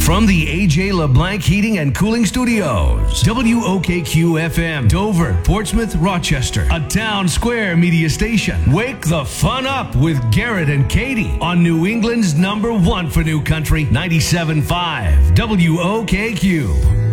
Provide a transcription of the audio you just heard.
From the AJ LeBlanc Heating and Cooling Studios, WOKQ-FM, Dover, Portsmouth, Rochester, a Town Square media station. Wake the fun up with Garrett and Katie on New England's #1 for new country, 97.5 WOKQ.